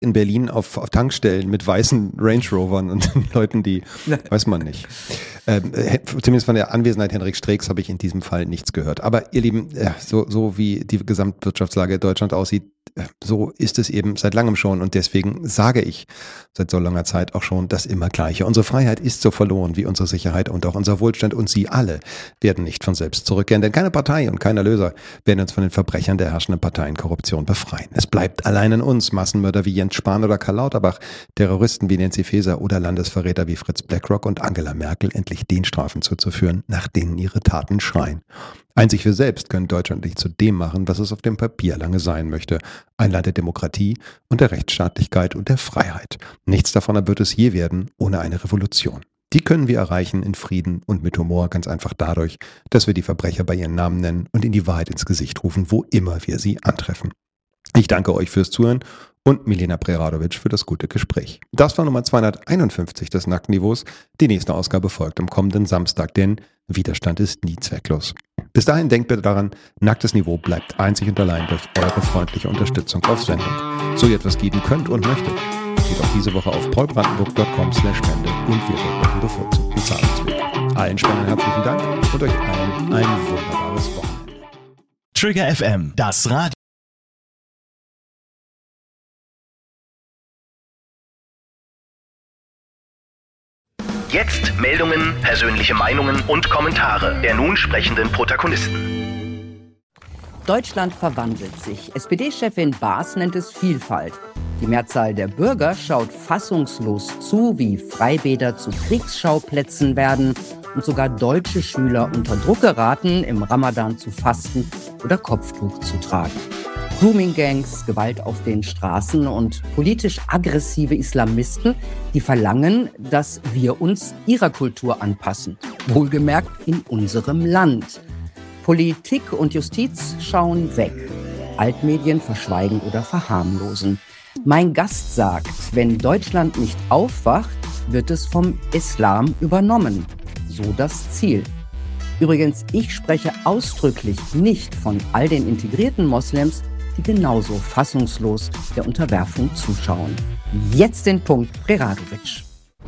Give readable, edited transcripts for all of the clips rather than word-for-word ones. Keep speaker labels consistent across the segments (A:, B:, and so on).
A: in Berlin auf Tankstellen mit weißen Range Rovern und Leuten, die, weiß man nicht. Zumindest von der Anwesenheit Henrik Streecks habe ich in diesem Fall nichts gehört. Aber ihr Lieben, so wie die Gesamtwirtschaftslage in Deutschland aussieht, so ist es eben seit langem schon und deswegen sage ich seit so langer Zeit auch schon das immer Gleiche. Unsere Freiheit ist so verloren wie unsere Sicherheit und auch unser Wohlstand und Sie alle werden nicht von selbst zurückkehren, denn keine Partei und kein Erlöser werden uns von den Verbrechern der herrschenden Parteienkorruption befreien. Es bleibt allein an uns, Massenmörder wie Jens Spahn oder Karl Lauterbach, Terroristen wie Nancy Faeser oder Landesverräter wie Fritz Blackrock und Angela Merkel endlich den Strafen zuzuführen, nach denen ihre Taten schreien. Einzig wir selbst können Deutschland nicht zu dem machen, was es auf dem Papier lange sein möchte. Ein Land der Demokratie und der Rechtsstaatlichkeit und der Freiheit. Nichts davon wird es je werden ohne eine Revolution. Die können wir erreichen in Frieden und mit Humor, ganz einfach dadurch, dass wir die Verbrecher bei ihren Namen nennen und ihnen die Wahrheit ins Gesicht rufen, wo immer wir sie antreffen. Ich danke euch fürs Zuhören und Milena Preradovic für das gute Gespräch. Das war Nummer 251 des Nacktniveaus. Die nächste Ausgabe folgt am kommenden Samstag, denn Widerstand ist nie zwecklos. Bis dahin denkt bitte daran, Nacktes Niveau bleibt einzig und allein durch eure freundliche Unterstützung auf Sendung. So ihr etwas geben könnt und möchtet, geht auch diese Woche auf paulbrandenburg.com/spende und wir werden einen bevorzugten Zahlungsweg. Allen Spendern herzlichen Dank und euch allen ein wunderbares Wochenende.
B: Trigger FM, das Radio.
C: Jetzt Meldungen, persönliche Meinungen und Kommentare der nun sprechenden Protagonisten.
D: Deutschland verwandelt sich. SPD-Chefin Baas nennt es Vielfalt. Die Mehrzahl der Bürger schaut fassungslos zu, wie Freibäder zu Kriegsschauplätzen werden und sogar deutsche Schüler unter Druck geraten, im Ramadan zu fasten oder Kopftuch zu tragen. Grooming-Gangs, Gewalt auf den Straßen und politisch aggressive Islamisten, die verlangen, dass wir uns ihrer Kultur anpassen. Wohlgemerkt in unserem Land. Politik und Justiz schauen weg. Altmedien verschweigen oder verharmlosen. Mein Gast sagt, wenn Deutschland nicht aufwacht, wird es vom Islam übernommen. So das Ziel. Übrigens, ich spreche ausdrücklich nicht von all den integrierten Moslems, die genauso fassungslos der Unterwerfung zuschauen. Jetzt den Punkt, Preradovic.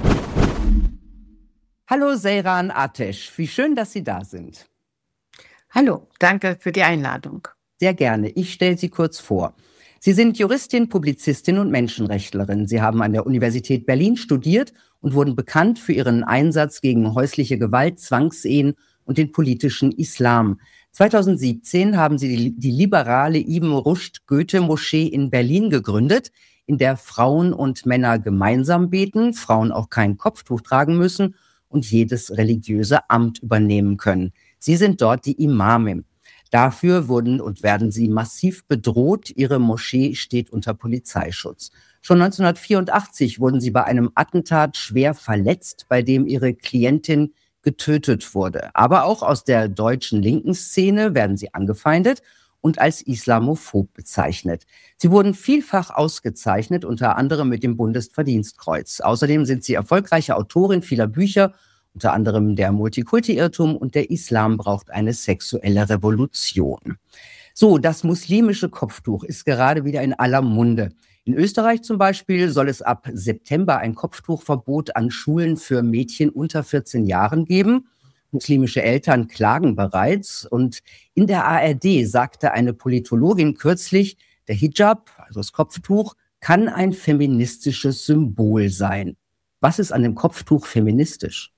D: Hallo Seyran Ateş, wie schön, dass Sie da sind.
E: Hallo, danke für die Einladung.
D: Sehr gerne, ich stelle Sie kurz vor. Sie sind Juristin, Publizistin und Menschenrechtlerin. Sie haben an der Universität Berlin studiert und wurden bekannt für Ihren Einsatz gegen häusliche Gewalt, Zwangsehen und den politischen Islam. 2017 haben Sie die liberale Ibn Rushd Goethe-Moschee in Berlin gegründet, in der Frauen und Männer gemeinsam beten, Frauen auch kein Kopftuch tragen müssen und jedes religiöse Amt übernehmen können. Sie sind dort die Imame. Dafür wurden und werden sie massiv bedroht. Ihre Moschee steht unter Polizeischutz. Schon 1984 wurden sie bei einem Attentat schwer verletzt, bei dem ihre Klientin getötet wurde. Aber auch aus der deutschen linken Szene werden sie angefeindet und als islamophob bezeichnet. Sie wurden vielfach ausgezeichnet, unter anderem mit dem Bundesverdienstkreuz. Außerdem sind sie erfolgreiche Autorin vieler Bücher, unter anderem Der Multikulti-Irrtum und Der Islam braucht eine sexuelle Revolution. So, das muslimische Kopftuch ist gerade wieder in aller Munde. In Österreich zum Beispiel soll es ab September ein Kopftuchverbot an Schulen für Mädchen unter 14 Jahren geben. Muslimische Eltern klagen bereits. Und in der ARD sagte eine Politologin kürzlich, der Hijab, also das Kopftuch, kann ein feministisches Symbol sein. Was ist an dem Kopftuch feministisch?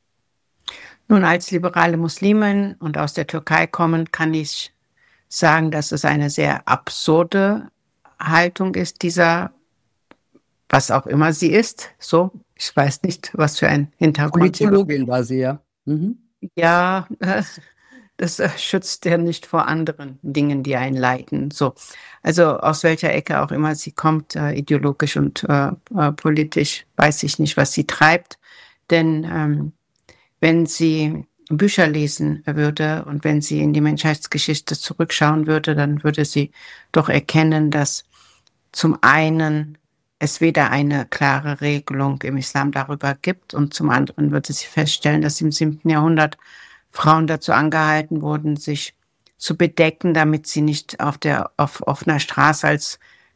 E: Nun, als liberale Muslimin und aus der Türkei kommend, kann ich sagen, dass es eine sehr absurde Haltung ist, dieser, was auch immer sie ist. So, ich weiß nicht, was für ein Hintergrund.
D: Politologin war sie, ja. Mhm.
E: Ja, das schützt ja nicht vor anderen Dingen, die einen leiten. So, also aus welcher Ecke auch immer sie kommt, ideologisch und politisch, weiß ich nicht, was sie treibt. Denn wenn sie Bücher lesen würde und wenn sie in die Menschheitsgeschichte zurückschauen würde, dann würde sie doch erkennen, dass zum einen es weder eine klare Regelung im Islam darüber gibt und zum anderen würde sie feststellen, dass im 7. Jahrhundert Frauen dazu angehalten wurden, sich zu bedecken, damit sie nicht auf offener Straße als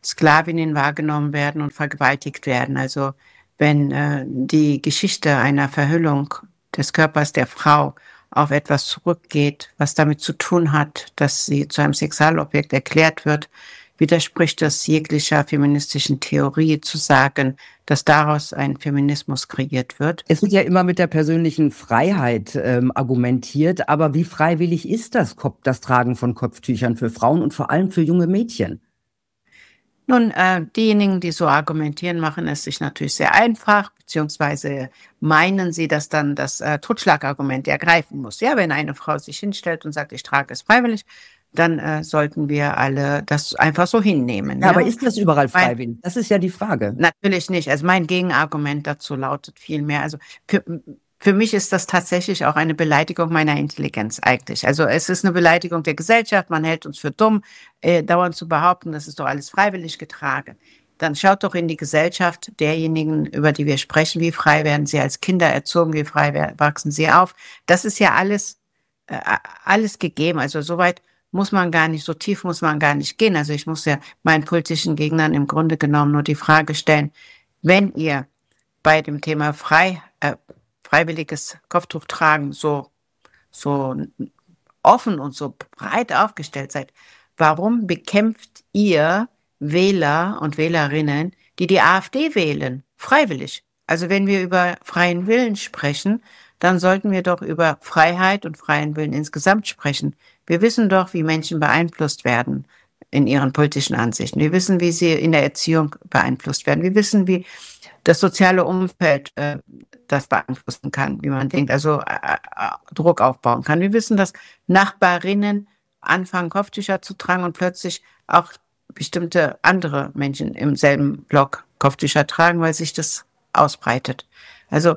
E: Sklavinnen wahrgenommen werden und vergewaltigt werden. Also wenn die Geschichte einer Verhüllung des Körpers der Frau auf etwas zurückgeht, was damit zu tun hat, dass sie zu einem Sexualobjekt erklärt wird, widerspricht das jeglicher feministischen Theorie zu sagen, dass daraus ein Feminismus kreiert wird.
D: Es wird ja immer mit der persönlichen Freiheit argumentiert, aber wie freiwillig ist das Tragen von Kopftüchern für Frauen und vor allem für junge Mädchen?
E: Nun, diejenigen, die so argumentieren, machen es sich natürlich sehr einfach, beziehungsweise meinen sie, dass dann das Totschlagargument ergreifen muss. Ja, wenn eine Frau sich hinstellt und sagt, ich trage es freiwillig, dann sollten wir alle das einfach so hinnehmen.
D: Ja, aber ist das überall freiwillig? Das ist ja die Frage.
E: Natürlich nicht. Also mein Gegenargument dazu lautet vielmehr, also für mich ist das tatsächlich auch eine Beleidigung meiner Intelligenz eigentlich. Also es ist eine Beleidigung der Gesellschaft, man hält uns für dumm, dauernd zu behaupten, das ist doch alles freiwillig getragen. Dann schaut doch in die Gesellschaft derjenigen, über die wir sprechen, wie frei werden sie als Kinder erzogen, wie frei wachsen sie auf. Das ist ja alles gegeben. Also soweit muss man gar nicht, so tief muss man gar nicht gehen. Also ich muss ja meinen politischen Gegnern im Grunde genommen nur die Frage stellen, wenn ihr bei dem Thema freiwilliges Kopftuch tragen so offen und so breit aufgestellt seid, warum bekämpft ihr Wähler und Wählerinnen, die AfD wählen, freiwillig? Also wenn wir über freien Willen sprechen, dann sollten wir doch über Freiheit und freien Willen insgesamt sprechen. Wir wissen doch, wie Menschen beeinflusst werden in ihren politischen Ansichten. Wir wissen, wie sie in der Erziehung beeinflusst werden. Wir wissen, wie das soziale Umfeld das beeinflussen kann, wie man denkt, also Druck aufbauen kann. Wir wissen, dass Nachbarinnen anfangen, Kopftücher zu tragen und plötzlich auch bestimmte andere Menschen im selben Block Kopftücher tragen, weil sich das ausbreitet. Also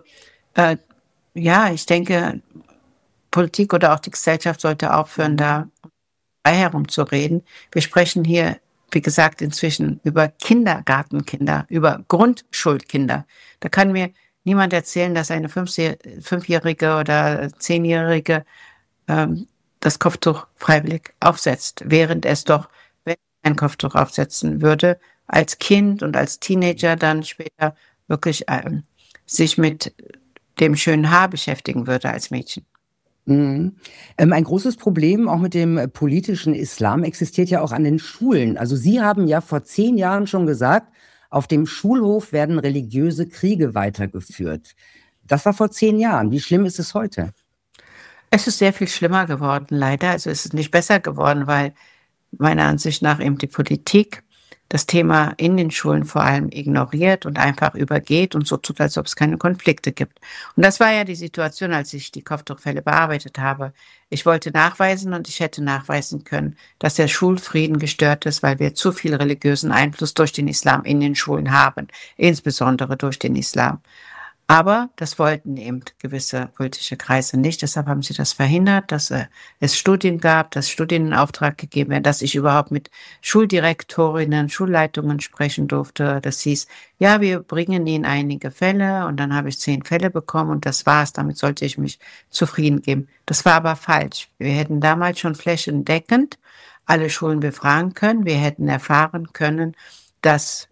E: ja, ich denke, Politik oder auch die Gesellschaft sollte aufhören, da frei herumzureden. Wir sprechen hier, wie gesagt, inzwischen über Kindergartenkinder, über Grundschulkinder. Da kann mir niemand erzählen, dass eine 5-Jährige oder 10-Jährige das Kopftuch freiwillig aufsetzt, während es doch, wenn ein Kopftuch aufsetzen würde, als Kind und als Teenager dann später wirklich sich mit dem schönen Haar beschäftigen würde als Mädchen.
D: Mhm. Ein großes Problem auch mit dem politischen Islam existiert ja auch an den Schulen. Also Sie haben ja vor 10 Jahren schon gesagt, auf dem Schulhof werden religiöse Kriege weitergeführt. Das war vor 10 Jahren. Wie schlimm ist es heute?
E: Es ist sehr viel schlimmer geworden, leider. Also es ist nicht besser geworden, weil meiner Ansicht nach eben die Politik das Thema in den Schulen vor allem ignoriert und einfach übergeht und so tut, als ob es keine Konflikte gibt. Und das war ja die Situation, als ich die Kopftuchfälle bearbeitet habe. Ich wollte nachweisen und ich hätte nachweisen können, dass der Schulfrieden gestört ist, weil wir zu viel religiösen Einfluss durch den Islam in den Schulen haben, insbesondere durch den Islam. Aber das wollten eben gewisse politische Kreise nicht. Deshalb haben sie das verhindert, dass es Studien gab, dass Studien in Auftrag gegeben werden, dass ich überhaupt mit Schuldirektorinnen, Schulleitungen sprechen durfte. Das hieß, ja, wir bringen Ihnen einige Fälle und dann habe ich 10 Fälle bekommen und das war's. Damit sollte ich mich zufrieden geben. Das war aber falsch. Wir hätten damals schon flächendeckend alle Schulen befragen können. Wir hätten erfahren, dass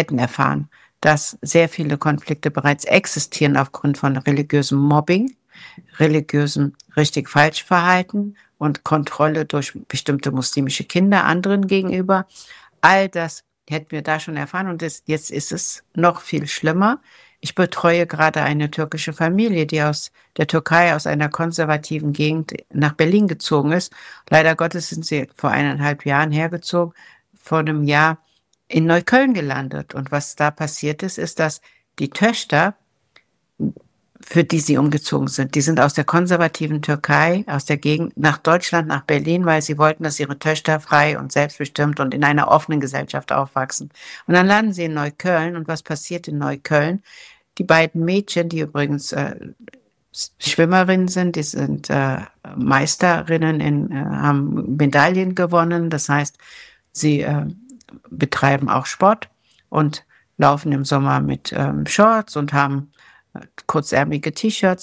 E: sehr viele Konflikte bereits existieren aufgrund von religiösem Mobbing, religiösem Richtig-Falsch-Verhalten und Kontrolle durch bestimmte muslimische Kinder anderen gegenüber. All das hätten wir da schon erfahren und jetzt ist es noch viel schlimmer. Ich betreue gerade eine türkische Familie, die aus der Türkei, aus einer konservativen Gegend nach Berlin gezogen ist. Leider Gottes sind sie vor 1,5 Jahren hergezogen, vor einem Jahr in Neukölln gelandet. Und was da passiert ist, dass die Töchter, für die sie umgezogen sind, die sind aus der konservativen Türkei, aus der Gegend nach Deutschland, nach Berlin, weil sie wollten, dass ihre Töchter frei und selbstbestimmt und in einer offenen Gesellschaft aufwachsen. Und dann landen sie in Neukölln. Und was passiert in Neukölln? Die beiden Mädchen, die übrigens Schwimmerinnen sind, die sind Meisterinnen, haben Medaillen gewonnen. Das heißt, sie betreiben auch Sport und laufen im Sommer mit Shorts und haben kurzärmelige T-Shirts.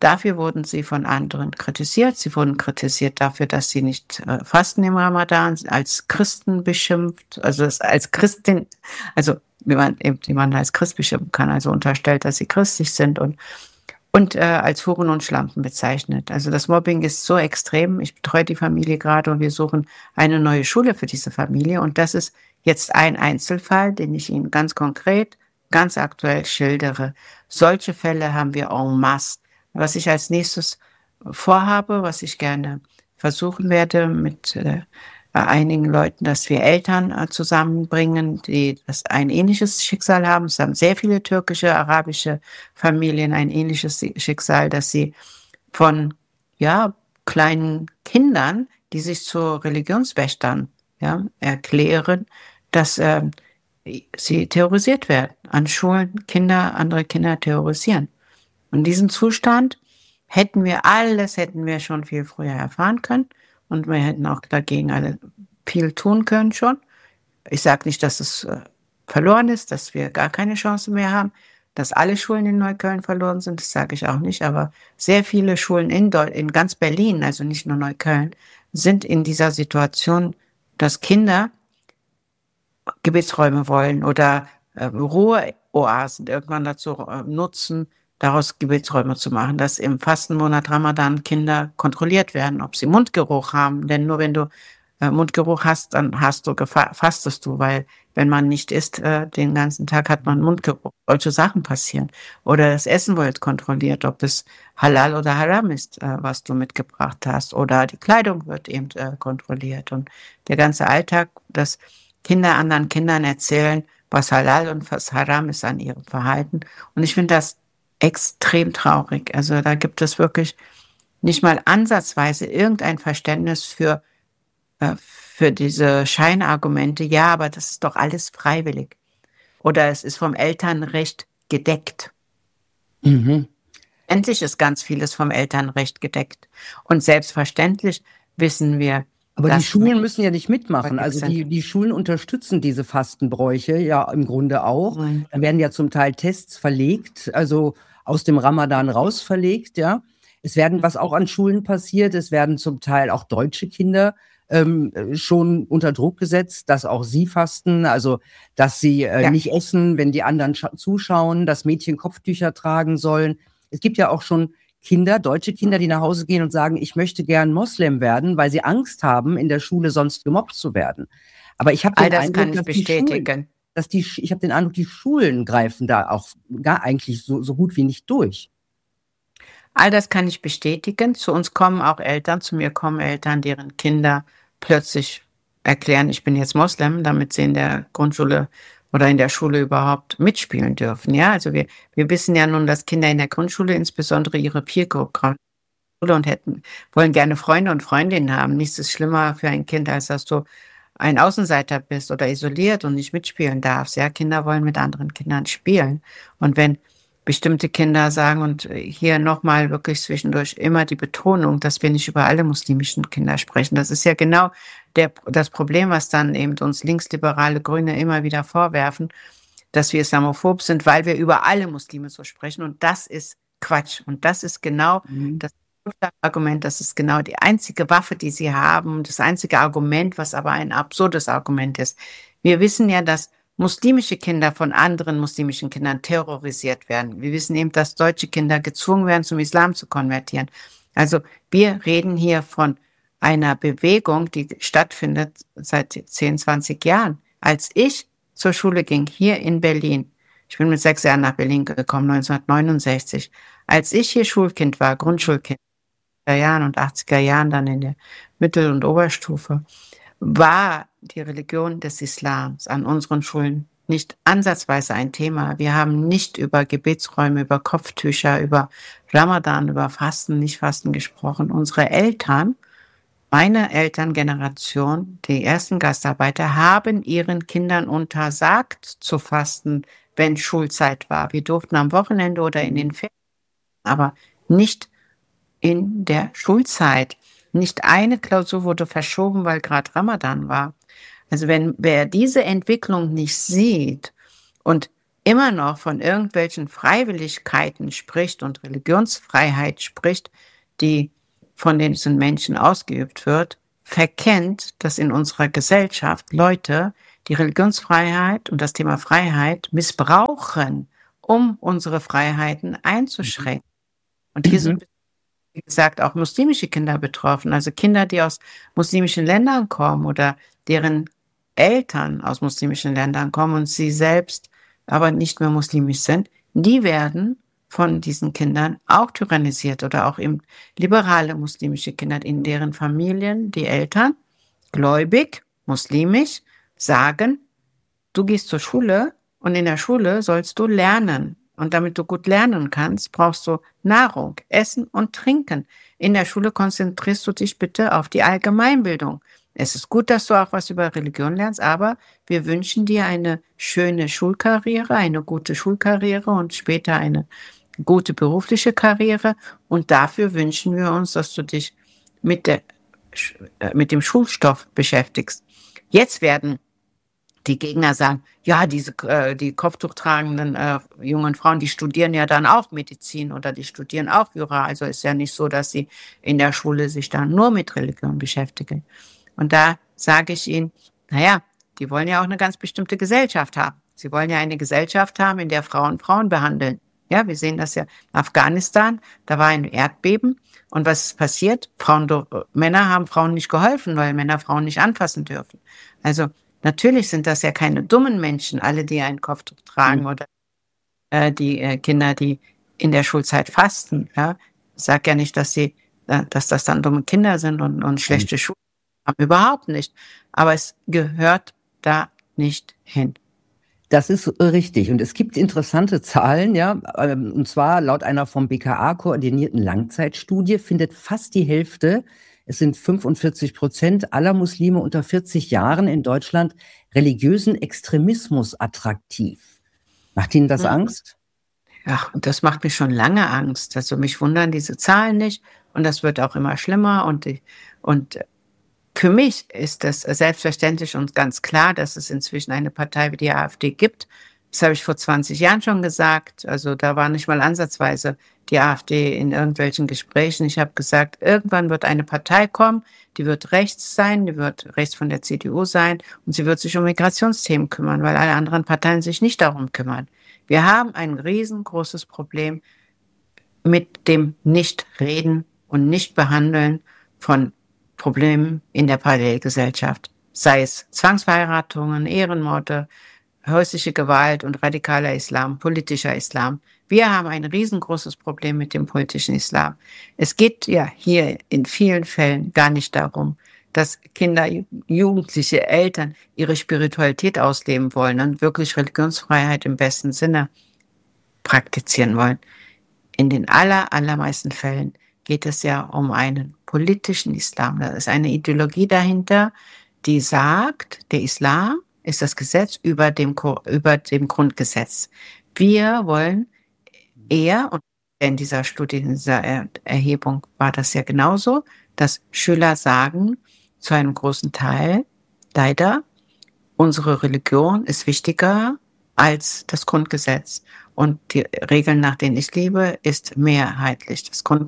E: Dafür wurden sie von anderen kritisiert. Sie wurden kritisiert dafür, dass sie nicht fasten im Ramadan, als Christen beschimpft, also als Christin, also wie man eben jemanden als Christ beschimpfen kann, also unterstellt, dass sie christlich sind und als Huren und Schlampen bezeichnet. Also das Mobbing ist so extrem. Ich betreue die Familie gerade und wir suchen eine neue Schule für diese Familie. Und das ist jetzt ein Einzelfall, den ich Ihnen ganz konkret, ganz aktuell schildere. Solche Fälle haben wir en masse. Was ich als nächstes vorhabe, was ich gerne versuchen werde mit einigen Leuten, dass wir Eltern zusammenbringen, die das ein ähnliches Schicksal haben. Es haben sehr viele türkische, arabische Familien ein ähnliches Schicksal, dass sie von kleinen Kindern, die sich zu Religionswächtern erklären, dass sie terrorisiert werden. An Schulen andere Kinder terrorisieren. Und diesen Zustand hätten wir schon viel früher erfahren können. Und wir hätten auch dagegen alle viel tun können schon. Ich sage nicht, dass es verloren ist, dass wir gar keine Chance mehr haben, dass alle Schulen in Neukölln verloren sind. Das sage ich auch nicht. Aber sehr viele Schulen in ganz Berlin, also nicht nur Neukölln, sind in dieser Situation, dass Kinder Gebetsräume wollen oder Ruheoasen irgendwann dazu nutzen, daraus Gebetsräume zu machen, dass im Fastenmonat Ramadan Kinder kontrolliert werden, ob sie Mundgeruch haben. Denn nur wenn du Mundgeruch hast, dann fastest du, weil wenn man nicht isst, den ganzen Tag hat man Mundgeruch. Solche Sachen passieren. Oder das Essen wird kontrolliert, ob es halal oder haram ist, was du mitgebracht hast. Oder die Kleidung wird eben kontrolliert. Und der ganze Alltag, dass Kinder anderen Kindern erzählen, was halal und was haram ist an ihrem Verhalten. Und ich finde das extrem traurig. Also da gibt es wirklich nicht mal ansatzweise irgendein Verständnis für diese Scheinargumente. Ja, aber das ist doch alles freiwillig. Oder es ist vom Elternrecht gedeckt.
D: Mhm.
E: Endlich ist ganz vieles vom Elternrecht gedeckt. Und selbstverständlich wissen wir,
D: aber die Schulen müssen ja nicht mitmachen. Also die Schulen unterstützen diese Fastenbräuche ja im Grunde auch. Da werden ja zum Teil Tests verlegt, also aus dem Ramadan raus verlegt, ja. Es werden, was auch an Schulen passiert, es werden zum Teil auch deutsche Kinder schon unter Druck gesetzt, dass auch sie fasten, also dass sie nicht essen, wenn die anderen zuschauen, dass Mädchen Kopftücher tragen sollen. Es gibt ja auch schon Kinder, deutsche Kinder, die nach Hause gehen und sagen, ich möchte gern Moslem werden, weil sie Angst haben, in der Schule sonst gemobbt zu werden. Aber ich habe den Eindruck, ich habe den Eindruck, die Schulen greifen da auch gar eigentlich so gut wie nicht durch.
E: All das kann ich bestätigen. Zu mir kommen Eltern, deren Kinder plötzlich erklären, ich bin jetzt Moslem, damit sie in der Grundschule oder in der Schule überhaupt mitspielen dürfen. Ja, also wir wissen ja nun, dass Kinder in der Grundschule insbesondere ihre Peer Group und wollen gerne Freunde und Freundinnen haben. Nichts ist schlimmer für ein Kind, als dass du ein Außenseiter bist oder isoliert und nicht mitspielen darfst. Ja, Kinder wollen mit anderen Kindern spielen. Und wenn bestimmte Kinder sagen, und hier nochmal wirklich zwischendurch immer die Betonung, dass wir nicht über alle muslimischen Kinder sprechen. Das ist ja genau das Problem, was dann eben uns linksliberale Grüne immer wieder vorwerfen, dass wir islamophob sind, weil wir über alle Muslime so sprechen. Und das ist Quatsch. Und das ist genau das Argument, das ist genau die einzige Waffe, die sie haben, das einzige Argument, was aber ein absurdes Argument ist. Wir wissen ja, dass muslimische Kinder von anderen muslimischen Kindern terrorisiert werden. Wir wissen eben, dass deutsche Kinder gezwungen werden, zum Islam zu konvertieren. Also wir reden hier von einer Bewegung, die stattfindet seit 10, 20 Jahren. Als ich zur Schule ging, hier in Berlin, ich bin mit 6 Jahren nach Berlin gekommen, 1969, als ich hier Schulkind war, Grundschulkind, in den 70er Jahren und 80er Jahren dann in der Mittel- und Oberstufe, war die Religion des Islams an unseren Schulen nicht ansatzweise ein Thema. Wir haben nicht über Gebetsräume, über Kopftücher, über Ramadan, über Fasten, Nicht-Fasten gesprochen. Unsere Eltern, meine Elterngeneration, die ersten Gastarbeiter, haben ihren Kindern untersagt zu fasten, wenn Schulzeit war. Wir durften am Wochenende oder in den Ferien, aber nicht in der Schulzeit. Nicht eine Klausur wurde verschoben, weil gerade Ramadan war. Also wer diese Entwicklung nicht sieht und immer noch von irgendwelchen Freiwilligkeiten spricht und Religionsfreiheit spricht, die von diesen Menschen ausgeübt wird, verkennt, dass in unserer Gesellschaft Leute die Religionsfreiheit und das Thema Freiheit missbrauchen, um unsere Freiheiten einzuschränken. Und hier sind, wie gesagt, auch muslimische Kinder betroffen, also Kinder, die aus muslimischen Ländern kommen oder deren Eltern aus muslimischen Ländern kommen und sie selbst aber nicht mehr muslimisch sind, die werden von diesen Kindern auch tyrannisiert oder auch eben liberale muslimische Kinder, in deren Familien die Eltern gläubig, muslimisch sagen, du gehst zur Schule und in der Schule sollst du lernen. Und damit du gut lernen kannst, brauchst du Nahrung, Essen und Trinken. In der Schule konzentrierst du dich bitte auf die Allgemeinbildung. Es ist gut, dass du auch was über Religion lernst, aber wir wünschen dir eine schöne Schulkarriere, eine gute Schulkarriere und später eine gute berufliche Karriere. Und dafür wünschen wir uns, dass du dich mit dem Schulstoff beschäftigst. Jetzt werden die Gegner sagen, ja, die Kopftuch tragenden jungen Frauen, die studieren ja dann auch Medizin oder die studieren auch Jura. Also ist ja nicht so, dass sie in der Schule sich dann nur mit Religion beschäftigen. Und da sage ich ihnen, naja, die wollen ja auch eine ganz bestimmte Gesellschaft haben. Sie wollen ja eine Gesellschaft haben, in der Frauen Frauen behandeln. Ja, wir sehen das ja in Afghanistan, da war ein Erdbeben. Und was ist passiert? Männer haben Frauen nicht geholfen, weil Männer Frauen nicht anfassen dürfen. Also natürlich sind das ja keine dummen Menschen, alle, die ein Kopftuch tragen oder die Kinder, die in der Schulzeit fasten. Ja, ich sage ja nicht, dass das dann dumme Kinder sind und schlechte Schulen haben, überhaupt nicht. Aber es gehört da nicht hin.
D: Das ist richtig. Und es gibt interessante Zahlen, ja. Und zwar laut einer vom BKA koordinierten Langzeitstudie findet fast die Hälfte, es sind 45% aller Muslime unter 40 Jahren in Deutschland, religiösen Extremismus attraktiv. Macht Ihnen das Angst?
E: Ja, und das macht mich schon lange Angst. Also mich wundern diese Zahlen nicht. Und das wird auch immer schlimmer. Und für mich ist es selbstverständlich und ganz klar, dass es inzwischen eine Partei wie die AfD gibt. Das habe ich vor 20 Jahren schon gesagt. Also da war nicht mal ansatzweise die AfD in irgendwelchen Gesprächen. Ich habe gesagt, irgendwann wird eine Partei kommen, die wird rechts sein, die wird rechts von der CDU sein und sie wird sich um Migrationsthemen kümmern, weil alle anderen Parteien sich nicht darum kümmern. Wir haben ein riesengroßes Problem mit dem Nichtreden und Nichtbehandeln von Problemen in der Parallelgesellschaft, sei es Zwangsverheiratungen, Ehrenmorde, häusliche Gewalt und radikaler Islam, politischer Islam. Wir haben ein riesengroßes Problem mit dem politischen Islam. Es geht ja hier in vielen Fällen gar nicht darum, dass Kinder, Jugendliche, Eltern ihre Spiritualität ausleben wollen und wirklich Religionsfreiheit im besten Sinne praktizieren wollen. In den allermeisten Fällen geht es ja um einen politischen Islam. Da ist eine Ideologie dahinter, die sagt, der Islam ist das Gesetz über dem Grundgesetz. Wir wollen eher, und in dieser Studie, in dieser Erhebung war das ja genauso, dass Schüler sagen, zu einem großen Teil, leider, unsere Religion ist wichtiger als das Grundgesetz. Und die Regeln, nach denen ich lebe, ist mehrheitlich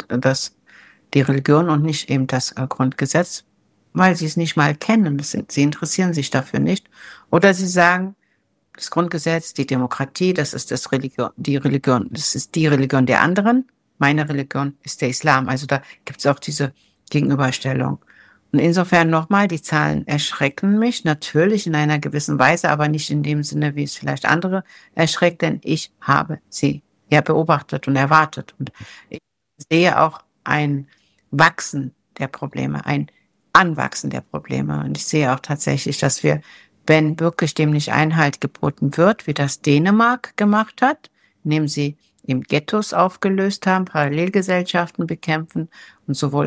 E: die Religion und nicht eben das Grundgesetz, weil sie es nicht mal kennen. Sie interessieren sich dafür nicht. Oder sie sagen, das Grundgesetz, die Demokratie, das ist das die Religion der anderen. Meine Religion ist der Islam. Also da gibt es auch diese Gegenüberstellung. Und insofern nochmal, die Zahlen erschrecken mich natürlich in einer gewissen Weise, aber nicht in dem Sinne, wie es vielleicht andere erschreckt, denn ich habe sie ja beobachtet und erwartet. Und ich sehe auch ein Wachsen der Probleme, ein Anwachsen der Probleme. Und ich sehe auch tatsächlich, dass wir, wenn wirklich dem nicht Einhalt geboten wird, wie das Dänemark gemacht hat, indem sie eben Ghettos aufgelöst haben, Parallelgesellschaften bekämpfen und sowohl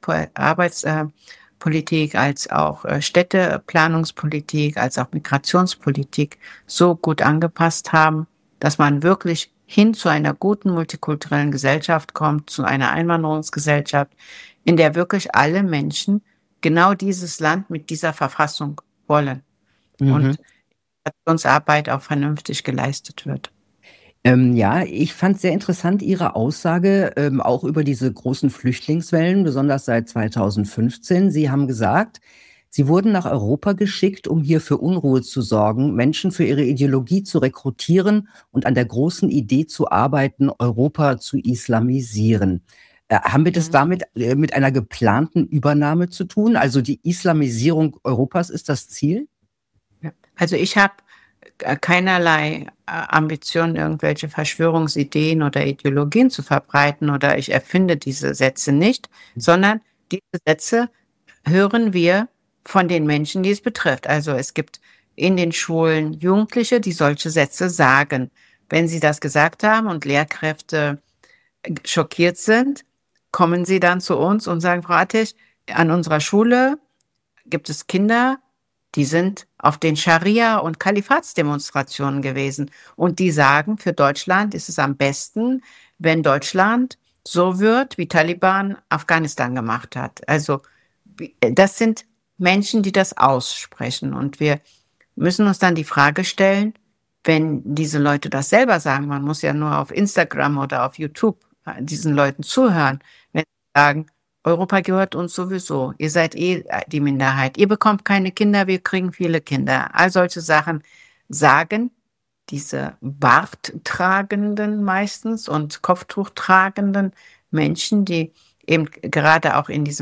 E: Arbeitspolitik als auch Städteplanungspolitik, als auch Migrationspolitik so gut angepasst haben, dass man wirklich hin zu einer guten multikulturellen Gesellschaft kommt, zu einer Einwanderungsgesellschaft, in der wirklich alle Menschen genau dieses Land mit dieser Verfassung wollen. Und Integrationsarbeit auch vernünftig geleistet wird.
D: Ja, ich fand sehr interessant Ihre Aussage, auch über diese großen Flüchtlingswellen, besonders seit 2015. Sie haben gesagt, Sie wurden nach Europa geschickt, um hier für Unruhe zu sorgen, Menschen für ihre Ideologie zu rekrutieren und an der großen Idee zu arbeiten, Europa zu islamisieren. Haben wir das damit mit einer geplanten Übernahme zu tun? Also die Islamisierung Europas ist das Ziel?
E: Ja. Also ich habe keinerlei Ambitionen, irgendwelche Verschwörungsideen oder Ideologien zu verbreiten, oder ich erfinde diese Sätze nicht, sondern diese Sätze hören wir von den Menschen, die es betrifft. Also es gibt in den Schulen Jugendliche, die solche Sätze sagen. Wenn sie das gesagt haben und Lehrkräfte schockiert sind, kommen sie dann zu uns und sagen: Frau Attig, an unserer Schule gibt es Kinder, die sind auf den Scharia- und Kalifatsdemonstrationen gewesen. Und die sagen, für Deutschland ist es am besten, wenn Deutschland so wird, wie Taliban Afghanistan gemacht hat. Also das sind Menschen, die das aussprechen. Und wir müssen uns dann die Frage stellen, wenn diese Leute das selber sagen, man muss ja nur auf Instagram oder auf YouTube diesen Leuten zuhören, wenn sie sagen, Europa gehört uns sowieso, ihr seid die Minderheit, ihr bekommt keine Kinder, wir kriegen viele Kinder. All solche Sachen sagen diese Barttragenden meistens und Kopftuchtragenden Menschen, die eben gerade auch in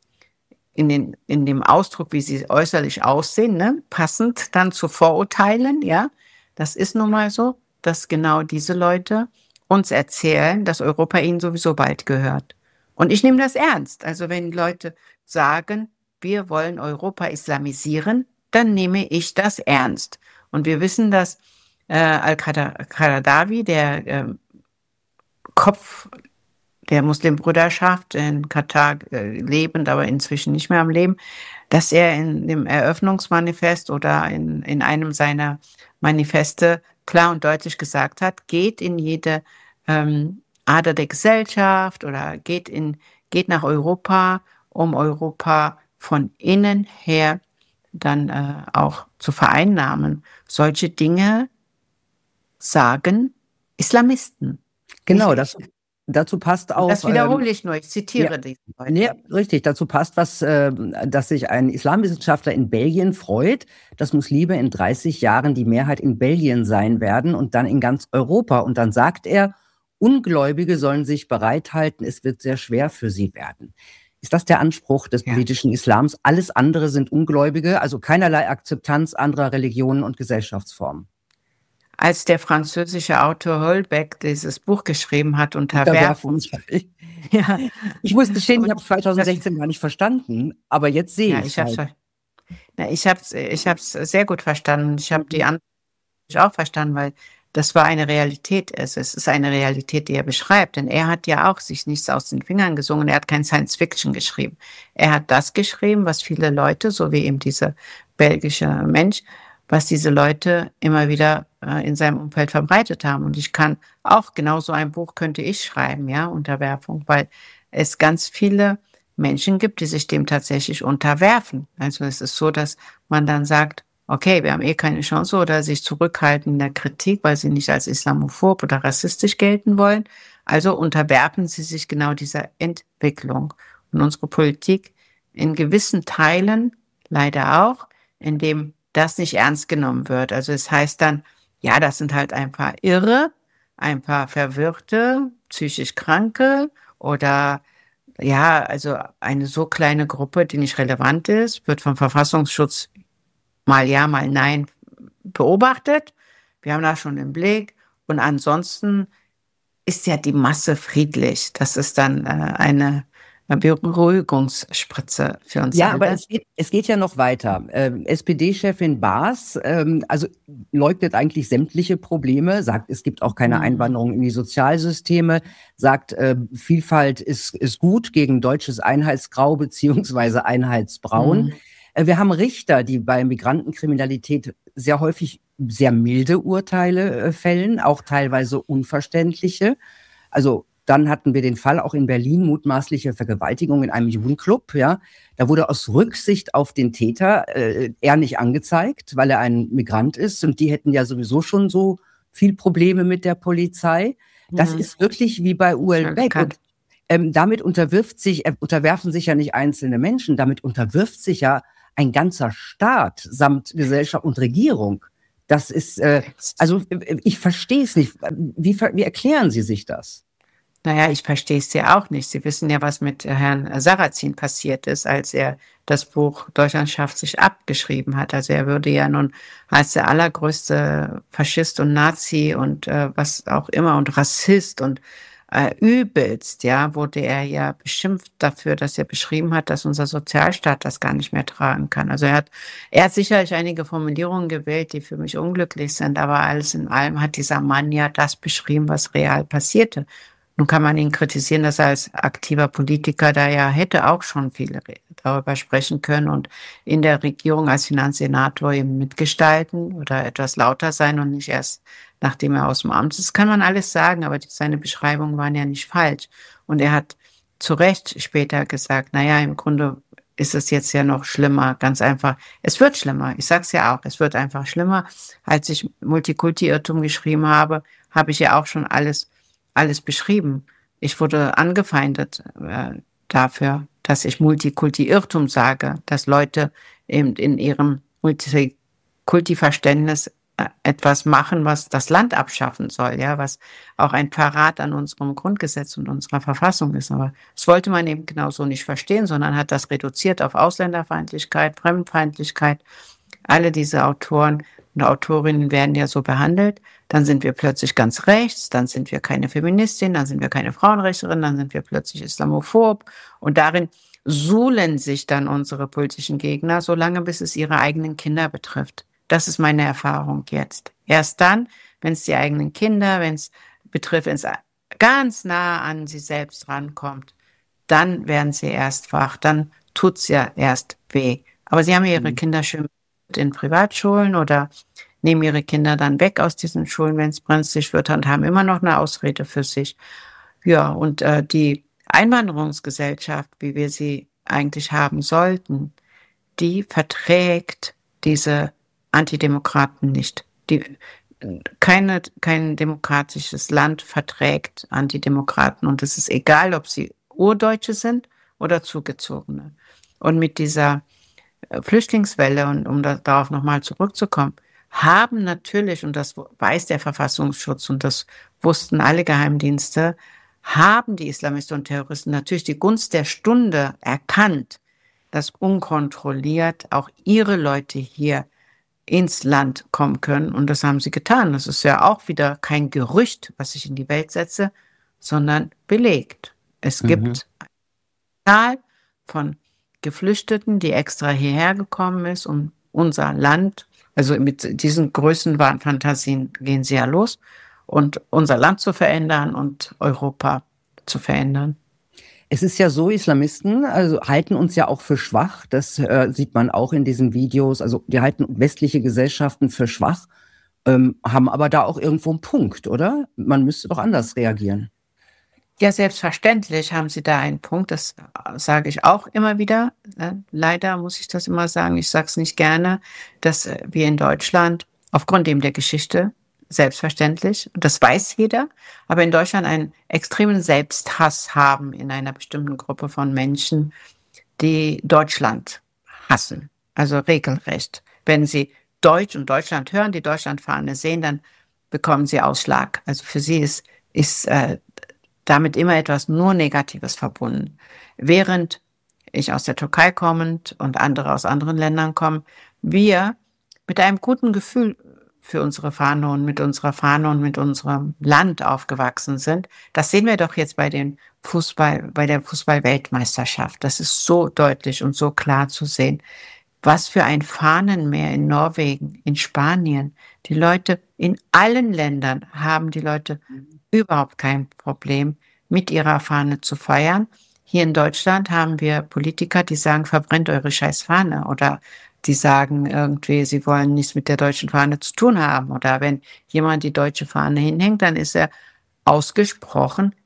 E: dem Ausdruck, wie sie äußerlich aussehen, ne, passend dann zu Vorurteilen, ja, das ist nun mal so, dass genau diese Leute uns erzählen, dass Europa ihnen sowieso bald gehört. Und ich nehme das ernst. Also wenn Leute sagen, wir wollen Europa islamisieren, dann nehme ich das ernst. Und wir wissen, dass Al-Qaradawi, der Kopf der Muslimbrüderschaft in Katar lebend, aber inzwischen nicht mehr am Leben, dass er in dem Eröffnungsmanifest oder in einem seiner Manifeste klar und deutlich gesagt hat, geht in jede Ader der Gesellschaft oder geht nach Europa, um Europa von innen her dann auch zu vereinnahmen. Solche Dinge sagen Islamisten.
D: Genau, dazu passt auch.
E: Das wiederhole ich nur, ich zitiere diesen Leute.
D: Nee, richtig, dazu passt dass sich ein Islamwissenschaftler in Belgien freut, dass Muslime in 30 Jahren die Mehrheit in Belgien sein werden und dann in ganz Europa. Und dann sagt er, Ungläubige sollen sich bereithalten, es wird sehr schwer für sie werden. Ist das der Anspruch des politischen Islams? Alles andere sind Ungläubige, also keinerlei Akzeptanz anderer Religionen und Gesellschaftsformen.
E: Als der französische Autor Holbeck dieses Buch geschrieben hat, Unterwerfung.
D: Ja. Ich muss gestehen, ich habe es 2016 gar nicht verstanden, aber jetzt sehe ich es.
E: Ich habe es sehr gut verstanden. Ich habe die Antwort auch verstanden, weil das war eine Realität. Es ist eine Realität, die er beschreibt. Denn er hat ja auch sich nichts aus den Fingern gesungen. Er hat kein Science-Fiction geschrieben. Er hat das geschrieben, was viele Leute, so wie eben dieser belgische Mensch, was diese Leute immer wieder in seinem Umfeld verbreitet haben. Und ich kann auch genau so ein Buch könnte ich schreiben, ja, Unterwerfung, weil es ganz viele Menschen gibt, die sich dem tatsächlich unterwerfen. Also es ist so, dass man dann sagt, okay, wir haben keine Chance, oder sich zurückhalten in der Kritik, weil sie nicht als islamophob oder rassistisch gelten wollen. Also unterwerfen sie sich genau dieser Entwicklung. Und unsere Politik in gewissen Teilen leider auch, indem das nicht ernst genommen wird. Also es heißt dann, ja, das sind halt ein paar Irre, ein paar Verwirrte, psychisch Kranke oder ja, also eine so kleine Gruppe, die nicht relevant ist, wird vom Verfassungsschutz mal ja, mal nein beobachtet. Wir haben das schon im Blick. Und ansonsten ist ja die Masse friedlich. Das ist dann eine Beruhigungsspritze für uns.
D: Ja, aber es geht ja noch weiter. SPD-Chefin Baas also leugnet eigentlich sämtliche Probleme, sagt, es gibt auch keine Einwanderung in die Sozialsysteme, sagt, Vielfalt ist gut gegen deutsches Einheitsgrau beziehungsweise Einheitsbraun. Wir haben Richter, die bei Migrantenkriminalität sehr häufig sehr milde Urteile fällen, auch teilweise unverständliche. Also Dann hatten wir den Fall auch in Berlin, mutmaßliche Vergewaltigung in einem Jugendclub. Ja, da wurde aus Rücksicht auf den Täter er nicht angezeigt, weil er ein Migrant ist. Und die hätten ja sowieso schon so viel Probleme mit der Polizei. Das ist wirklich wie bei Uel Beck. Und damit unterwerfen sich ja nicht einzelne Menschen, damit unterwirft sich ja ein ganzer Staat samt Gesellschaft und Regierung. Das ist, also ich verstehe es nicht. Wie erklären Sie sich das?
E: Naja, ich verstehe es ja auch nicht. Sie wissen ja, was mit Herrn Sarrazin passiert ist, als er das Buch Deutschland schafft sich abgeschrieben hat. Also er würde ja nun als der allergrößte Faschist und Nazi und was auch immer und Rassist und übelst, ja, wurde er ja beschimpft dafür, dass er beschrieben hat, dass unser Sozialstaat das gar nicht mehr tragen kann. Also er hat sicherlich einige Formulierungen gewählt, die für mich unglücklich sind, aber alles in allem hat dieser Mann ja das beschrieben, was real passierte. Nun kann man ihn kritisieren, dass er als aktiver Politiker da ja hätte auch schon viel darüber sprechen können und in der Regierung als Finanzsenator eben mitgestalten oder etwas lauter sein und nicht erst nachdem er aus dem Amt ist. Das kann man alles sagen, aber seine Beschreibungen waren ja nicht falsch. Und er hat zu Recht später gesagt, naja, im Grunde ist es jetzt ja noch schlimmer, ganz einfach. Es wird schlimmer, ich sag's ja auch, es wird einfach schlimmer. Als ich Multikulti-Irrtum geschrieben habe, habe ich ja auch schon alles beschrieben. Ich wurde angefeindet dafür, dass ich Multikulti-Irrtum sage, dass Leute eben in ihrem Multikulti-Verständnis etwas machen, was das Land abschaffen soll, ja, was auch ein Verrat an unserem Grundgesetz und unserer Verfassung ist. Aber das wollte man eben genauso nicht verstehen, sondern hat das reduziert auf Ausländerfeindlichkeit, Fremdenfeindlichkeit. Alle diese Autoren und Autorinnen werden ja so behandelt. Dann sind wir plötzlich ganz rechts, dann sind wir keine Feministin, dann sind wir keine Frauenrechtlerin, dann sind wir plötzlich islamophob. Und darin suhlen sich dann unsere politischen Gegner, solange bis es ihre eigenen Kinder betrifft. Das ist meine Erfahrung jetzt. Erst dann, wenn es die eigenen Kinder, wenn es ganz nah an sie selbst rankommt, dann werden sie erst wach, dann tut's ja erst weh. Aber sie haben ihre Kinder schön in Privatschulen oder nehmen ihre Kinder dann weg aus diesen Schulen, wenn es brenzlig wird und haben immer noch eine Ausrede für sich. Ja, und die Einwanderungsgesellschaft, wie wir sie eigentlich haben sollten, die verträgt diese Antidemokraten nicht. Kein demokratisches Land verträgt Antidemokraten und es ist egal, ob sie Urdeutsche sind oder Zugezogene. Und mit dieser Flüchtlingswelle, und um darauf nochmal zurückzukommen, haben natürlich, und das weiß der Verfassungsschutz und das wussten alle Geheimdienste, haben die Islamisten und Terroristen natürlich die Gunst der Stunde erkannt, dass unkontrolliert auch ihre Leute hier ins Land kommen können. Und das haben sie getan. Das ist ja auch wieder kein Gerücht, was ich in die Welt setze, sondern belegt. Es gibt eine Zahl von Geflüchteten, die extra hierher gekommen ist, um unser Land, also mit diesen Größenwahnfantasien gehen sie ja los, und unser Land zu verändern und Europa zu verändern.
D: Es ist ja so, Islamisten halten uns ja auch für schwach. Das sieht man auch in diesen Videos. Also die halten westliche Gesellschaften für schwach, haben aber da auch irgendwo einen Punkt, oder? Man müsste doch anders reagieren.
E: Ja, selbstverständlich haben Sie da einen Punkt. Das sage ich auch immer wieder. Leider muss ich das immer sagen. Ich sage es nicht gerne, dass wir in Deutschland aufgrund eben der Geschichte selbstverständlich, das weiß jeder, aber in Deutschland einen extremen Selbsthass haben in einer bestimmten Gruppe von Menschen, die Deutschland hassen, also regelrecht. Wenn sie Deutsch und Deutschland hören, die Deutschlandfahne sehen, dann bekommen sie Ausschlag. Also für sie ist damit immer etwas nur Negatives verbunden. Während ich aus der Türkei kommend und andere aus anderen Ländern kommen, wir mit einem guten Gefühl für unsere Fahne und mit unserer Fahne und mit unserem Land aufgewachsen sind. Das sehen wir doch jetzt bei der Fußball-Weltmeisterschaft. Das ist so deutlich und so klar zu sehen. Was für ein Fahnenmeer in Norwegen, in Spanien. Die Leute in allen Ländern haben die Leute überhaupt kein Problem, mit ihrer Fahne zu feiern. Hier in Deutschland haben wir Politiker, die sagen, verbrennt eure scheiß Fahne, oder die sagen irgendwie, sie wollen nichts mit der deutschen Fahne zu tun haben. Oder wenn jemand die deutsche Fahne hinhängt, dann ist er ausgesprochen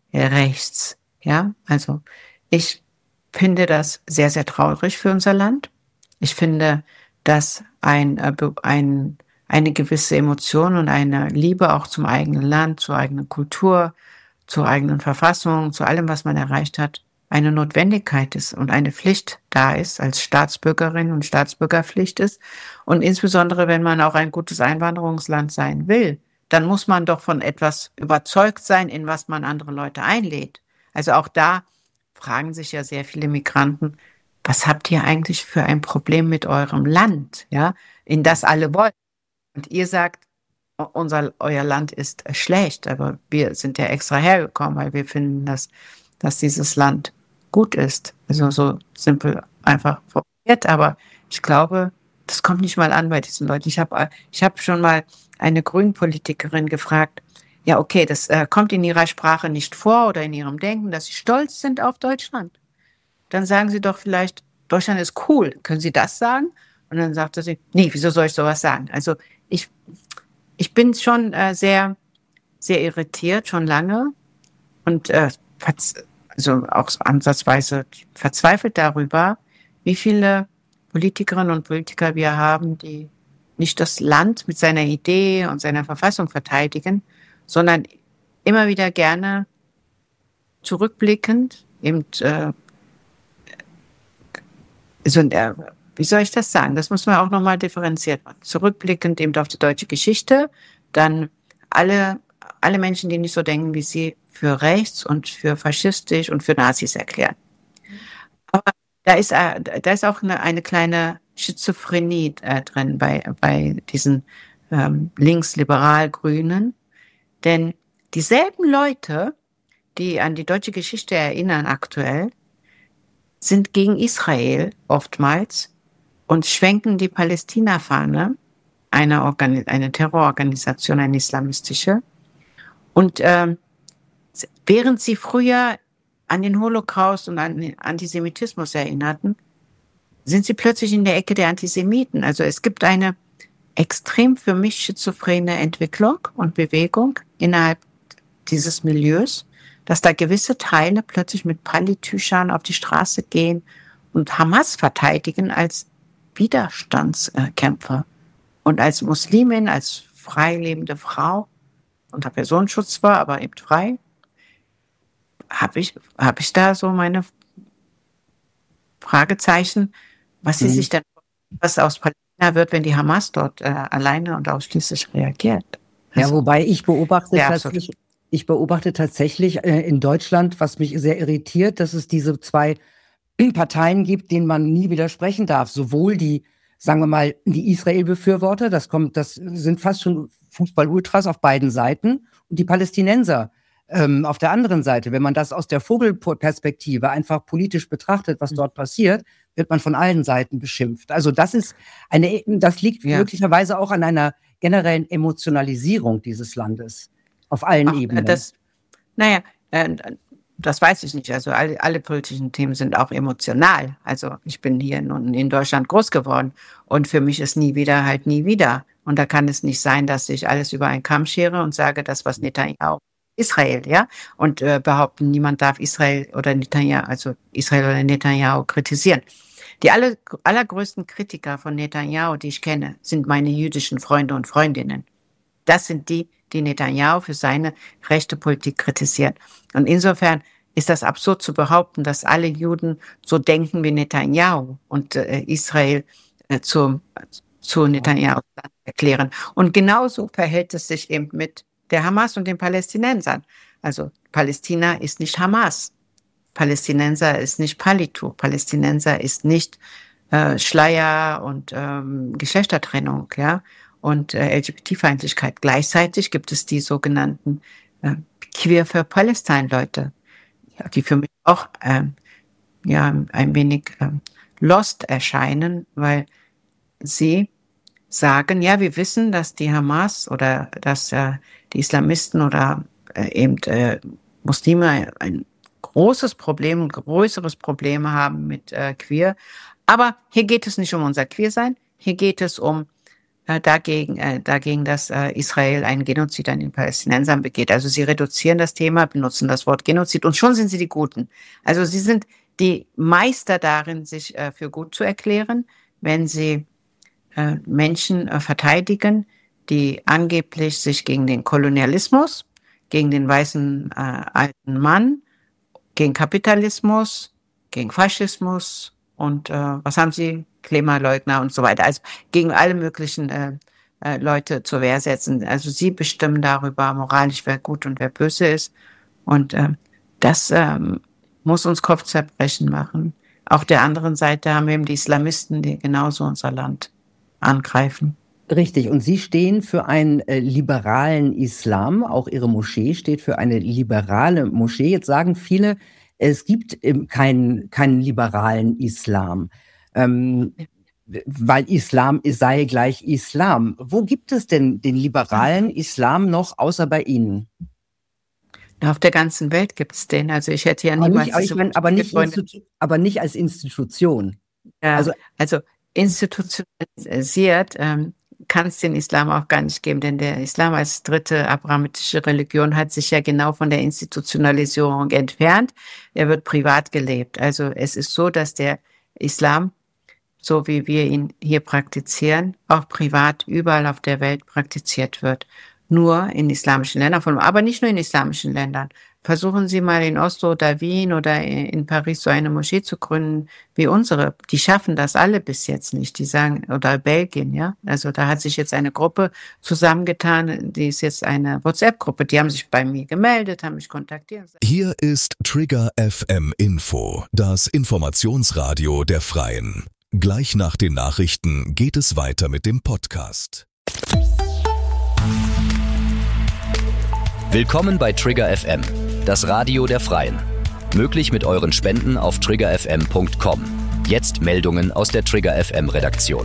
E: rechts. Ja, also ich finde das sehr, sehr traurig für unser Land. Ich finde, dass eine gewisse Emotion und eine Liebe auch zum eigenen Land, zur eigenen Kultur, zur eigenen Verfassung, zu allem, was man erreicht hat, eine Notwendigkeit ist und eine Pflicht da ist, als Staatsbürgerin und Staatsbürgerpflicht ist. Und insbesondere, wenn man auch ein gutes Einwanderungsland sein will, dann muss man doch von etwas überzeugt sein, in was man andere Leute einlädt. Also auch da fragen sich ja sehr viele Migranten, was habt ihr eigentlich für ein Problem mit eurem Land, ja, in das alle wollen? Und ihr sagt, euer Land ist schlecht, aber wir sind ja extra hergekommen, weil wir finden, dass dieses Land gut ist. Also so simpel einfach formuliert, aber ich glaube, das kommt nicht mal an bei diesen Leuten. Ich hab schon mal eine Grünpolitikerin gefragt, ja okay, das kommt in ihrer Sprache nicht vor oder in ihrem Denken, dass sie stolz sind auf Deutschland. Dann sagen sie doch vielleicht, Deutschland ist cool. Können Sie das sagen? Und dann sagte sie, nee, wieso soll ich sowas sagen? Also ich bin schon sehr, sehr irritiert, schon lange und also auch ansatzweise verzweifelt darüber, wie viele Politikerinnen und Politiker wir haben, die nicht das Land mit seiner Idee und seiner Verfassung verteidigen, sondern immer wieder gerne zurückblickend, eben, wie soll ich das sagen? Das muss man auch nochmal differenziert machen. Zurückblickend eben auf die deutsche Geschichte, dann alle Menschen, die nicht so denken wie sie, für rechts und für faschistisch und für Nazis erklären. Aber da ist auch eine kleine Schizophrenie drin bei diesen linksliberal-Grünen. Denn dieselben Leute, die an die deutsche Geschichte erinnern aktuell, sind gegen Israel oftmals und schwenken die Palästina-Fahne, eine Terrororganisation, eine islamistische. Und während sie früher an den Holocaust und an den Antisemitismus erinnerten, sind sie plötzlich in der Ecke der Antisemiten. Also es gibt eine extrem für mich schizophrene Entwicklung und Bewegung innerhalb dieses Milieus, dass da gewisse Teile plötzlich mit Pallitüchern auf die Straße gehen und Hamas verteidigen als Widerstandskämpfer. Und als Muslimin, als frei lebende Frau, unter Personenschutz zwar, aber eben frei, habe ich da so meine Fragezeichen, was sie sich denn, was aus Palästina wird, wenn die Hamas dort alleine und ausschließlich reagiert.
D: Ja, wobei ich beobachte tatsächlich in Deutschland, was mich sehr irritiert, dass es diese zwei Parteien gibt, denen man nie widersprechen darf. Sowohl die, sagen wir mal, die Israel-Befürworter, das sind fast schon Fußball-Ultras auf beiden Seiten, und die Palästinenser auf der anderen Seite. Wenn man das aus der Vogelperspektive einfach politisch betrachtet, was dort passiert, wird man von allen Seiten beschimpft. Also das liegt möglicherweise auch an einer generellen Emotionalisierung dieses Landes auf allen Ebenen. Das
E: weiß ich nicht. Also alle politischen Themen sind auch emotional. Also ich bin hier in Deutschland groß geworden und für mich ist nie wieder halt nie wieder. Und da kann es nicht sein, dass ich alles über einen Kamm schere und sage, das was Netanyahu Israel, ja, und behaupten, niemand darf Israel oder Netanyahu kritisieren. Die allergrößten Kritiker von Netanyahu, die ich kenne, sind meine jüdischen Freunde und Freundinnen. Das sind die Netanyahu für seine rechte Politik kritisieren. Und insofern ist das absurd zu behaupten, dass alle Juden so denken wie Netanyahu und Israel zu Netanyahu erklären. Und genauso verhält es sich eben mit der Hamas und den Palästinensern. Also Palästina ist nicht Hamas. Palästinenser ist nicht Palituch. Palästinenser ist nicht Schleier und Geschlechtertrennung, ja, und LGBT-Feindlichkeit. Gleichzeitig gibt es die sogenannten Queer for Palestine-Leute, die für mich auch ein wenig lost erscheinen, weil sie sagen, ja, wir wissen, dass die Hamas oder dass die Islamisten oder Muslime ein großes Problem, ein größeres Problem haben mit Queer. Aber hier geht es nicht um unser Queersein, hier geht es um dagegen, dass Israel einen Genozid an den Palästinensern begeht. Also sie reduzieren das Thema, benutzen das Wort Genozid und schon sind sie die Guten. Also sie sind die Meister darin, sich für gut zu erklären, wenn sie Menschen verteidigen, die angeblich sich gegen den Kolonialismus, gegen den weißen alten Mann, gegen Kapitalismus, gegen Faschismus und was haben sie? Klimaleugner und so weiter. Also gegen alle möglichen Leute zur Wehr setzen. Also sie bestimmen darüber moralisch, wer gut und wer böse ist. Und das muss uns Kopfzerbrechen machen. Auf der anderen Seite haben wir eben die Islamisten, die genauso unser Land angreifen.
D: Richtig. Und Sie stehen für einen liberalen Islam. Auch Ihre Moschee steht für eine liberale Moschee. Jetzt sagen viele, es gibt keinen liberalen Islam. Weil Islam sei gleich Islam. Wo gibt es denn den liberalen Islam noch, außer bei Ihnen?
E: Auf der ganzen Welt gibt es den. Also ich hätte ja niemals...
D: Aber nicht als Institution.
E: Ja, also institutionalisiert kann es den Islam auch gar nicht geben, denn der Islam als dritte abrahamitische Religion hat sich ja genau von der Institutionalisierung entfernt. Er wird privat gelebt. Also es ist so, dass der Islam, so wie wir ihn hier praktizieren, auch privat überall auf der Welt praktiziert wird. Nur in islamischen Ländern, aber nicht nur in islamischen Ländern. Versuchen Sie mal in Oslo oder Wien oder in Paris so eine Moschee zu gründen wie unsere. Die schaffen das alle bis jetzt nicht. Die sagen, oder Belgien, ja. Also da hat sich jetzt eine Gruppe zusammengetan, die ist jetzt eine WhatsApp-Gruppe. Die haben sich bei mir gemeldet, haben mich kontaktiert.
B: Hier ist Trigger FM Info, das Informationsradio der Freien. Gleich nach den Nachrichten geht es weiter mit dem Podcast.
F: Willkommen bei Trigger FM, das Radio der Freien. Möglich mit euren Spenden auf triggerfm.com. Jetzt Meldungen aus der Trigger FM Redaktion.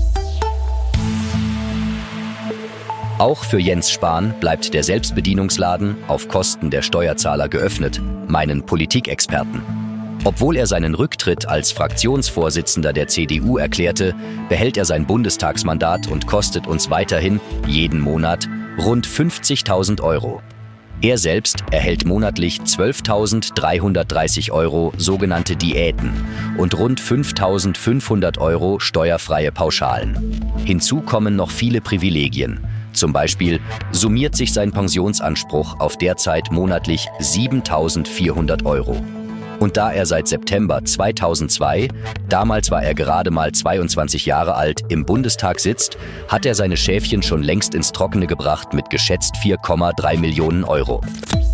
F: Auch für Jens Spahn bleibt der Selbstbedienungsladen auf Kosten der Steuerzahler geöffnet, meinen Politikexperten. Obwohl er seinen Rücktritt als Fraktionsvorsitzender der CDU erklärte, behält er sein Bundestagsmandat und kostet uns weiterhin jeden Monat rund 50.000 Euro. Er selbst erhält monatlich 12.330 Euro sogenannte Diäten und rund 5.500 Euro steuerfreie Pauschalen. Hinzu kommen noch viele Privilegien. Zum Beispiel summiert sich sein Pensionsanspruch auf derzeit monatlich 7.400 Euro. Und da er seit September 2002, damals war er gerade mal 22 Jahre alt, im Bundestag sitzt, hat er seine Schäfchen schon längst ins Trockene gebracht mit geschätzt 4,3 Millionen Euro.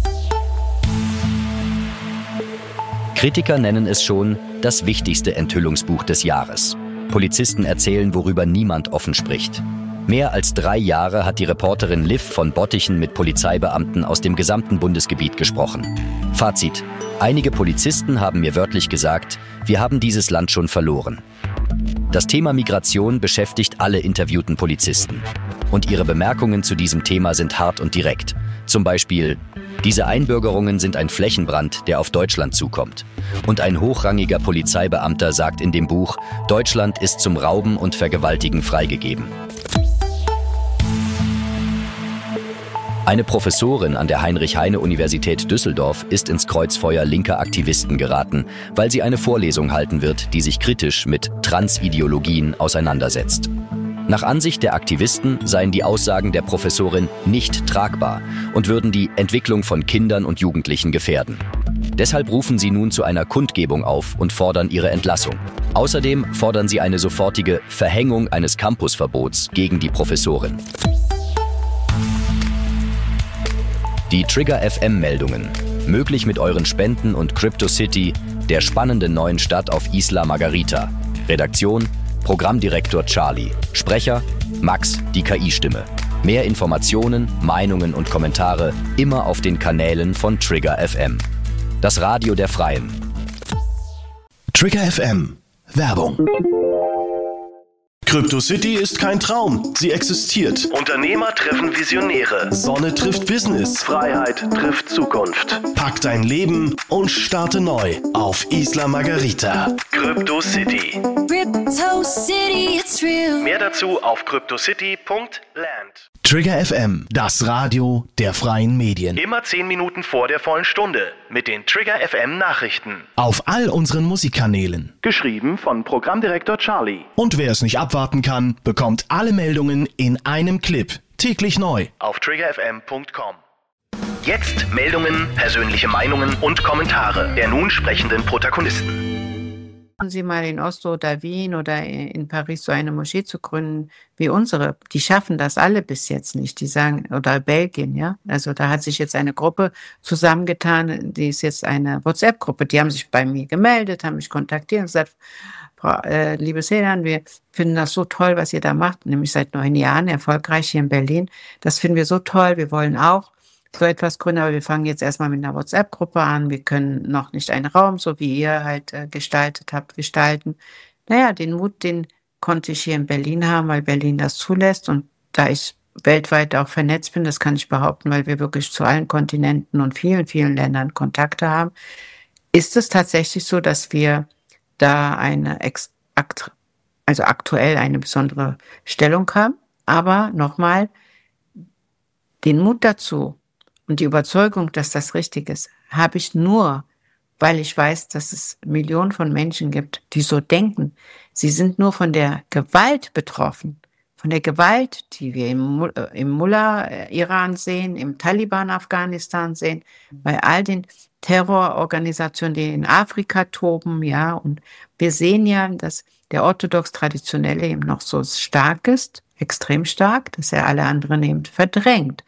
F: Kritiker nennen es schon das wichtigste Enthüllungsbuch des Jahres. Polizisten erzählen, worüber niemand offen spricht. Mehr als 3 Jahre hat die Reporterin Liv von Bottichen mit Polizeibeamten aus dem gesamten Bundesgebiet gesprochen. Fazit: Einige Polizisten haben mir wörtlich gesagt, wir haben dieses Land schon verloren. Das Thema Migration beschäftigt alle interviewten Polizisten. Und ihre Bemerkungen zu diesem Thema sind hart und direkt. Zum Beispiel: Diese Einbürgerungen sind ein Flächenbrand, der auf Deutschland zukommt. Und ein hochrangiger Polizeibeamter sagt in dem Buch, Deutschland ist zum Rauben und Vergewaltigen freigegeben. Eine Professorin an der Heinrich-Heine-Universität Düsseldorf ist ins Kreuzfeuer linker Aktivisten geraten, weil sie eine Vorlesung halten wird, die sich kritisch mit Transideologien auseinandersetzt. Nach Ansicht der Aktivisten seien die Aussagen der Professorin nicht tragbar und würden die Entwicklung von Kindern und Jugendlichen gefährden. Deshalb rufen sie nun zu einer Kundgebung auf und fordern ihre Entlassung. Außerdem fordern sie eine sofortige Verhängung eines Campusverbots gegen die Professorin. Die Trigger FM-Meldungen. Möglich mit euren Spenden und CryptoCity, der spannenden neuen Stadt auf Isla Margarita. Redaktion: Programmdirektor Charlie. Sprecher: Max, die KI-Stimme. Mehr Informationen, Meinungen und Kommentare immer auf den Kanälen von Trigger FM. Das Radio der Freien.
B: Trigger FM. Werbung.
G: Crypto City ist kein Traum, sie existiert.
C: Unternehmer treffen Visionäre.
G: Sonne trifft Business.
C: Freiheit trifft Zukunft.
G: Pack dein Leben und starte neu auf Isla Margarita.
C: Crypto City.
H: Crypto City, it's real.
C: Mehr dazu auf cryptocity.land.
G: Trigger FM, das Radio der freien Medien.
C: Immer 10 Minuten vor der vollen Stunde mit den Trigger FM Nachrichten.
G: Auf all unseren Musikkanälen.
C: Geschrieben von Programmdirektor Charlie.
G: Und wer es nicht abwarten kann, bekommt alle Meldungen in einem Clip. Täglich neu.
C: Auf triggerfm.com. Jetzt Meldungen, persönliche Meinungen und Kommentare der nun sprechenden Protagonisten.
E: Sie mal in Oslo oder Wien oder in Paris so eine Moschee zu gründen wie unsere, die schaffen das alle bis jetzt nicht. Die sagen, oder Belgien, ja. Also da hat sich jetzt eine Gruppe zusammengetan, die ist jetzt eine WhatsApp-Gruppe. Die haben sich bei mir gemeldet, haben mich kontaktiert und gesagt, Frau, liebe Sedan, wir finden das so toll, was ihr da macht, nämlich seit 9 Jahren erfolgreich hier in Berlin. Das finden wir so toll, wir wollen auch so etwas gründen, aber wir fangen jetzt erstmal mit einer WhatsApp-Gruppe an. Wir können noch nicht einen Raum, so wie ihr halt gestaltet habt, gestalten. Naja, den Mut, den konnte ich hier in Berlin haben, weil Berlin das zulässt. Und da ich weltweit auch vernetzt bin, das kann ich behaupten, weil wir wirklich zu allen Kontinenten und vielen, vielen Ländern Kontakte haben, ist es tatsächlich so, dass wir da aktuell eine besondere Stellung haben. Aber nochmal, den Mut dazu und die Überzeugung, dass das richtig ist, habe ich nur, weil ich weiß, dass es Millionen von Menschen gibt, die so denken. Sie sind nur von der Gewalt betroffen. Von der Gewalt, die wir im Mullah-Iran sehen, im Taliban-Afghanistan sehen, bei all den Terrororganisationen, die in Afrika toben, ja. Und wir sehen ja, dass der orthodox-traditionelle eben noch so stark ist, extrem stark, dass er alle anderen eben verdrängt.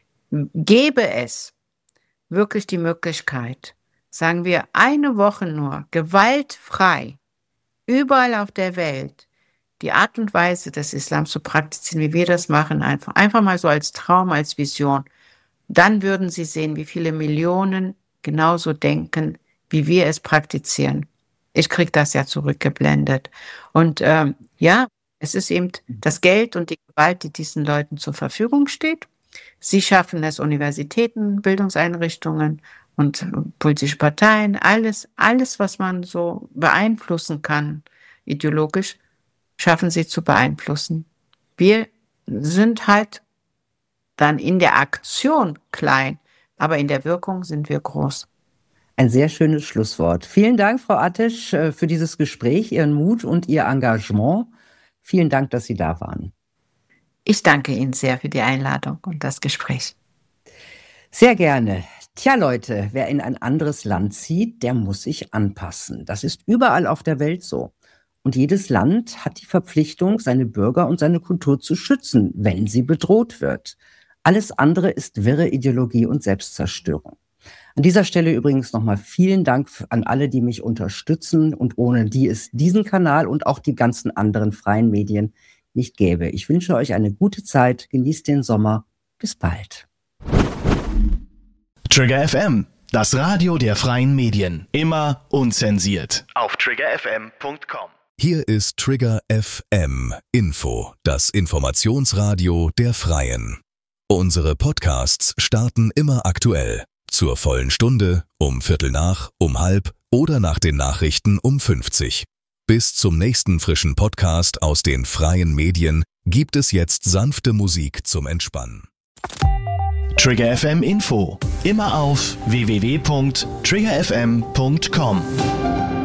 E: Gäbe es wirklich die Möglichkeit, sagen wir, eine Woche nur, gewaltfrei, überall auf der Welt, die Art und Weise des Islams zu praktizieren, wie wir das machen, einfach mal so als Traum, als Vision, dann würden Sie sehen, wie viele Millionen genauso denken, wie wir es praktizieren. Ich kriege das ja zurückgeblendet. Und ja, es ist eben das Geld und die Gewalt, die diesen Leuten zur Verfügung steht. Sie schaffen es, Universitäten, Bildungseinrichtungen und politische Parteien, alles, was man so beeinflussen kann, ideologisch, schaffen sie zu beeinflussen. Wir sind halt dann in der Aktion klein, aber in der Wirkung sind wir groß.
D: Ein sehr schönes Schlusswort. Vielen Dank, Frau Attisch, für dieses Gespräch, Ihren Mut und Ihr Engagement. Vielen Dank, dass Sie da waren.
E: Ich danke Ihnen sehr für die Einladung und das Gespräch.
D: Sehr gerne. Tja, Leute, wer in ein anderes Land zieht, der muss sich anpassen. Das ist überall auf der Welt so. Und jedes Land hat die Verpflichtung, seine Bürger und seine Kultur zu schützen, wenn sie bedroht wird. Alles andere ist wirre Ideologie und Selbstzerstörung. An dieser Stelle übrigens nochmal vielen Dank an alle, die mich unterstützen und ohne die es diesen Kanal und auch die ganzen anderen freien Medien nicht gäbe. Ich wünsche euch eine gute Zeit, genießt den Sommer. Bis bald.
G: Trigger FM, das Radio der freien Medien. Immer unzensiert.
C: Auf triggerfm.com.
B: Hier ist Trigger FM Info, das Informationsradio der Freien. Unsere Podcasts starten immer aktuell. Zur vollen Stunde, um 15:15, um 16:30 oder nach den Nachrichten um 50. Bis zum nächsten frischen Podcast aus den freien Medien gibt es jetzt sanfte Musik zum Entspannen.
G: Trigger FM Info. Immer auf www.triggerfm.com.